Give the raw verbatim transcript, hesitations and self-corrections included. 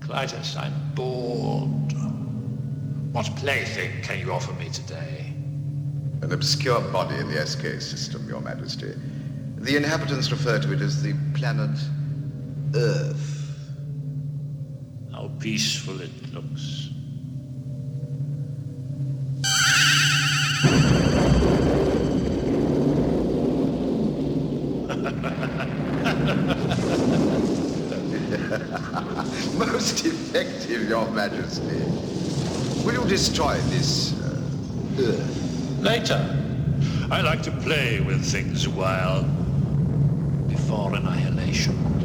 Clytus, I'm bored. What plaything can you offer me today? An obscure body in the S K system, Your Majesty. The inhabitants refer to it as the planet Earth. How peaceful it looks. Most effective, Your Majesty. Will you destroy this uh, Earth? Later. I like to play with things a while. Before annihilation.